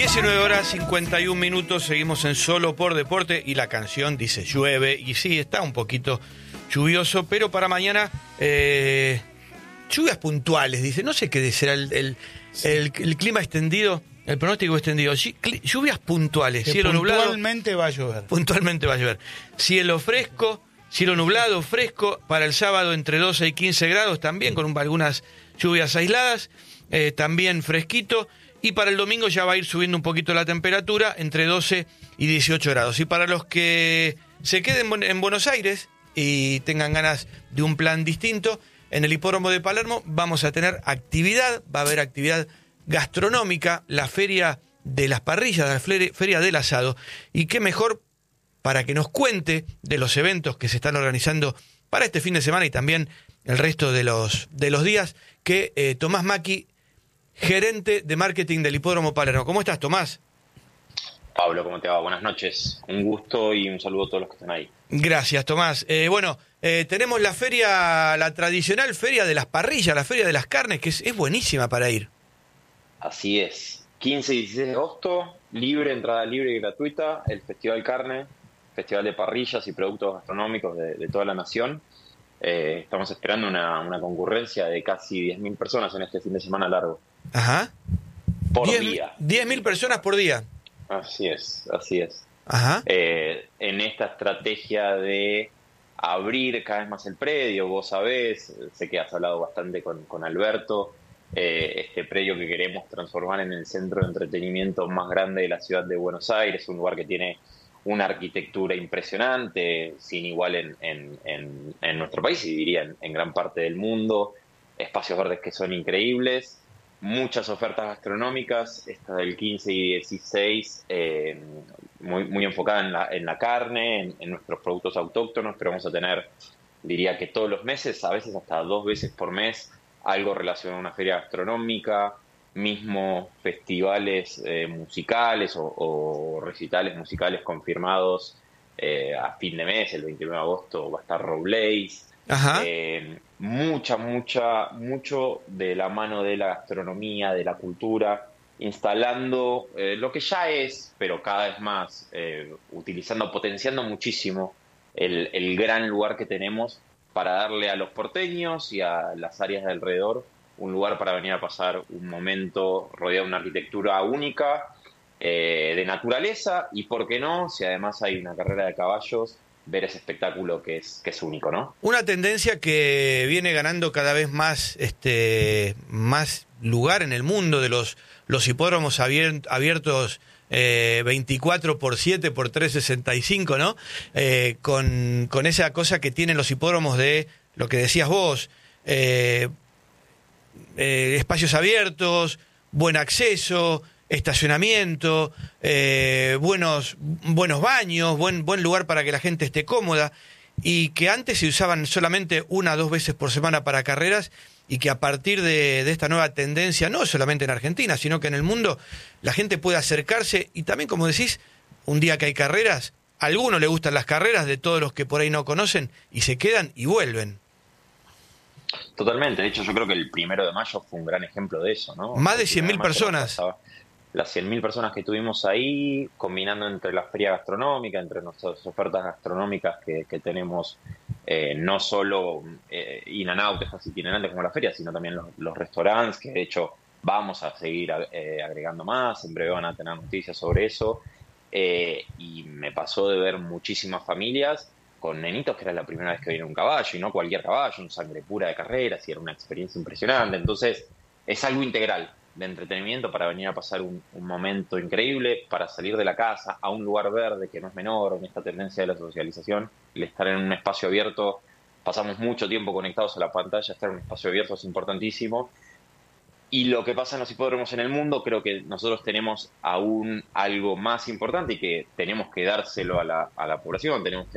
19:51, seguimos en Solo por Deporte y la canción dice llueve, y sí, está un poquito lluvioso, pero para mañana lluvias puntuales, dice, no sé qué será el clima extendido, el pronóstico extendido, lluvias puntuales, que cielo nublado. Puntualmente va a llover. Puntualmente va a llover. Cielo fresco, cielo nublado, fresco, para el sábado entre 12 y 15 grados también, con algunas lluvias aisladas, también fresquito. Y para el domingo ya va a ir subiendo un poquito la temperatura, entre 12 y 18 grados. Y para los que se queden en Buenos Aires y tengan ganas de un plan distinto, en el Hipódromo de Palermo vamos a tener actividad, va a haber actividad gastronómica, la feria de las parrillas, la feria del asado. Y qué mejor para que nos cuente de los eventos que se están organizando para este fin de semana y también el resto de los días, que Tomás Macchi, gerente de marketing del Hipódromo Palermo. ¿Cómo estás, Tomás? Pablo, ¿cómo te va? Buenas noches. Un gusto y un saludo a todos los que están ahí. Gracias, Tomás. Tenemos la feria, la tradicional feria de las parrillas, la feria de las carnes, que es buenísima para ir. Así es. 15 y 16 de agosto, entrada libre y gratuita, el Festival Carne, Festival de parrillas y productos gastronómicos de toda la nación. Estamos esperando una concurrencia de casi 10.000 personas en este fin de semana largo. Ajá. Por día. 10.000 personas por día. Así es. Ajá. En esta estrategia de abrir cada vez más el predio, vos sabés, sé que has hablado bastante con Alberto, este predio que queremos transformar en el centro de entretenimiento más grande de la ciudad de Buenos Aires, un lugar que tiene una arquitectura impresionante, sin igual en nuestro país y diría en gran parte del mundo, espacios verdes que son increíbles, muchas ofertas gastronómicas, esta del 15 y 16, muy enfocada en la carne, en nuestros productos autóctonos, pero vamos a tener, diría que todos los meses, a veces hasta 2 veces por mes, algo relacionado a una feria gastronómica, mismo festivales musicales o recitales musicales confirmados a fin de mes, el 29 de agosto va a estar Robles. Ajá. Mucho de la mano de la gastronomía, de la cultura, instalando lo que ya es, pero cada vez más, potenciando muchísimo el gran lugar que tenemos para darle a los porteños y a las áreas de alrededor un lugar para venir a pasar un momento rodeado de una arquitectura única, de naturaleza, y por qué no, si además hay una carrera de caballos, ver ese espectáculo que es único, ¿no? Una tendencia que viene ganando cada vez más lugar en el mundo de los hipódromos abiertos 24/7 por 365, ¿no? Con esa cosa que tienen los hipódromos de lo que decías vos, espacios abiertos, buen acceso, estacionamiento, buenos baños, buen lugar para que la gente esté cómoda, y que antes se usaban solamente 1 o 2 veces por semana para carreras, y que a partir de esta nueva tendencia, no solamente en Argentina, sino que en el mundo, la gente puede acercarse, y también, como decís, un día que hay carreras, a algunos les gustan las carreras, de todos los que por ahí no conocen, y se quedan y vuelven. Totalmente, de hecho yo creo que el 1 de mayo fue un gran ejemplo de eso, ¿no? Más de 100.000 personas. Las 100.000 personas que tuvimos ahí, combinando entre la feria gastronómica, entre nuestras ofertas gastronómicas que tenemos, no solo in and out, estas itinerantes como la feria, sino también los restaurantes, que de hecho vamos a seguir agregando más, en breve van a tener noticias sobre eso, y me pasó de ver muchísimas familias con nenitos que era la primera vez que veían un caballo, y no cualquier caballo, un sangre pura de carreras, y era una experiencia impresionante. Entonces es algo integral de entretenimiento para venir a pasar un momento increíble, para salir de la casa a un lugar verde que no es menor, en esta tendencia de la socialización, el estar en un espacio abierto, pasamos mucho tiempo conectados a la pantalla, estar en un espacio abierto es importantísimo. Y lo que pasa en los hipódromos en el mundo, creo que nosotros tenemos aún algo más importante y que tenemos que dárselo a la población, tenemos que